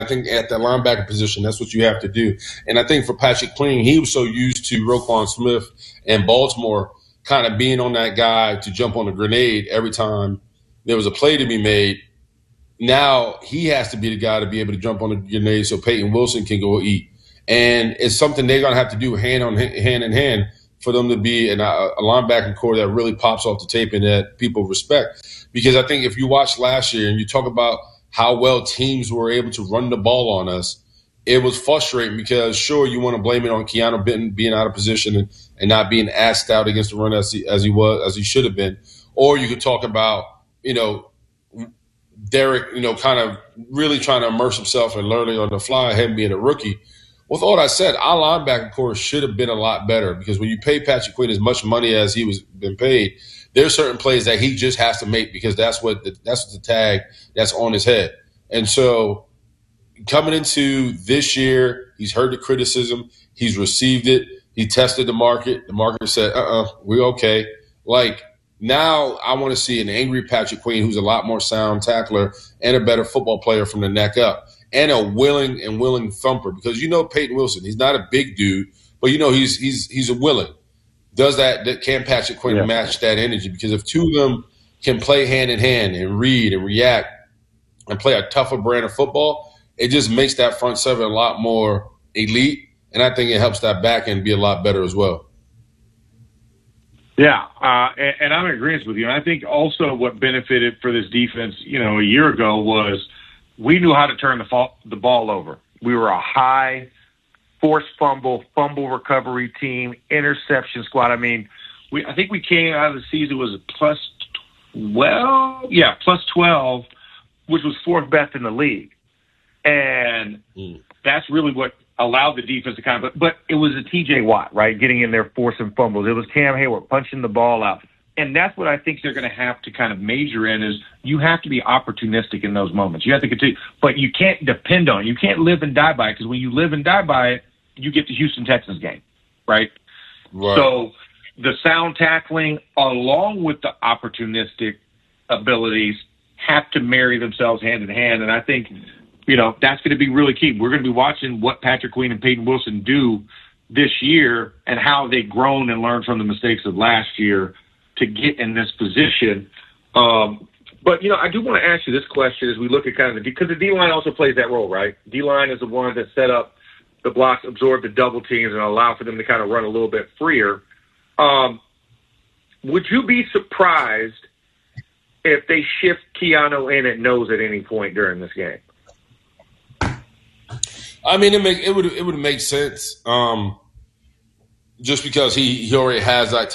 I think at the linebacker position, that's what you have to do. And I think for Patrick Queen, he was so used to Roquan Smith and Baltimore kind of being on that guy to jump on a grenade every time there was a play to be made. Now he has to be the guy to be able to jump on a grenade so Peyton Wilson can go eat. And it's something they're going to have to do hand in hand for them to be a linebacking core that really pops off the tape and that people respect. Because I think if you watch last year and you talk about how well teams were able to run the ball on us, it was frustrating because, sure, you want to blame it on Keanu Benton being out of position and not being as stout against the run as he should have been. Or you could talk about, Derek, kind of really trying to immerse himself and learning on the fly, him being a rookie. With all that said, our linebacker core should have been a lot better because when you pay Patrick Queen as much money as he was been paid, there's certain plays that he just has to make because that's what the tag that's on his head. And so coming into this year, he's heard the criticism, he's received it, he tested the market. The market said, we're okay. Now I want to see an angry Patrick Queen who's a lot more sound tackler and a better football player from the neck up and a willing thumper because Peyton Wilson, he's not a big dude, but he's a willing. Does that can Patrick Queen match that energy? Because if two of them can play hand in hand and read and react and play a tougher brand of football, it just makes that front seven a lot more elite, and I think it helps that back end be a lot better as well. Yeah, and I'm in agreement with you. And I think also what benefited for this defense, a year ago was we knew how to turn the ball over. We were a high forced fumble recovery team, interception squad. I mean, I think we came out of the season was plus 12, which was fourth best in the league. And that's really what allowed the defense to kind of, but it was a TJ Watt, right, getting in there forcing fumbles. It was Cam Hayward punching the ball out. And that's what I think they're going to have to kind of major in is you have to be opportunistic in those moments. You have to continue, but you can't depend on it. You can't live and die by it because when you live and die by it, you get the Houston Texans game, right? So the sound tackling along with the opportunistic abilities have to marry themselves hand in hand. And I think, that's going to be really key. We're going to be watching what Patrick Queen and Peyton Wilson do this year and how they've grown and learned from the mistakes of last year to get in this position. But, I do want to ask you this question as we look at kind of because the D-line also plays that role, right? D-line is the one that set up the blocks, absorb the double teams, and allow for them to kind of run a little bit freer. Would you be surprised if they shift Keanu in at nose at any point during this game? I mean, it would make sense, just because he already has that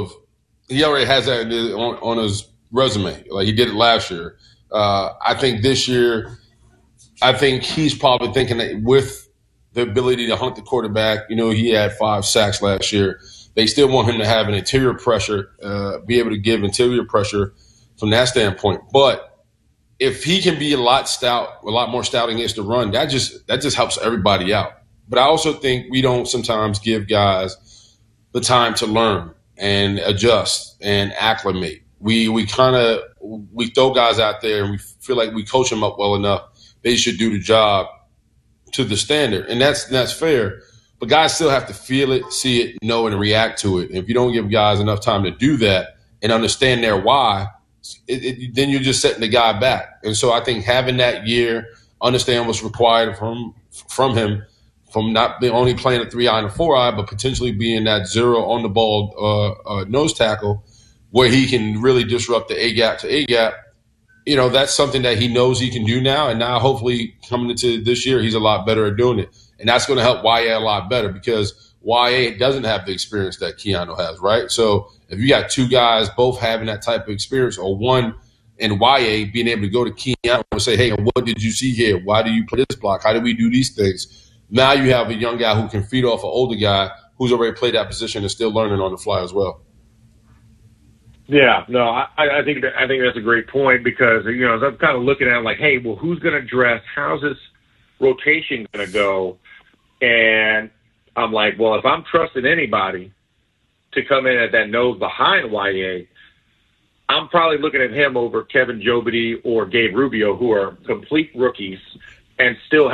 on his resume, like he did it last year. I think this year, he's probably thinking that with the ability to hunt the quarterback, he had 5 sacks last year. They still want him to have an interior pressure, be able to give interior pressure from that standpoint, but if he can be a lot more stout against the run, that just helps everybody out. But I also think we don't sometimes give guys the time to learn and adjust and acclimate. We throw guys out there and we feel like we coach them up well enough. They should do the job to the standard, and that's fair. But guys still have to feel it, see it, know, and react to it. And if you don't give guys enough time to do that and understand their why, then you're just setting the guy back. And so I think having that year, understand what's required from him, from not only playing a 3-eye and a 4-eye, but potentially being that zero on the ball nose tackle where he can really disrupt the A-gap to A-gap. That's something that he knows he can do now. And now hopefully coming into this year, he's a lot better at doing it. And that's going to help YA a lot better because YA doesn't have the experience that Keanu has, right? So if you got two guys both having that type of experience, or one in YA being able to go to Keanu and say, hey, what did you see here? Why do you play this block? How do we do these things? Now you have a young guy who can feed off an older guy who's already played that position and still learning on the fly as well. Yeah, no, I think that's a great point because, as I'm kind of looking at it like, hey, well, who's going to dress? How's this rotation going to go? And I'm like, well, if I'm trusting anybody to come in at that nose behind YA, I'm probably looking at him over Kevin Jobity or Gabe Rubio, who are complete rookies and still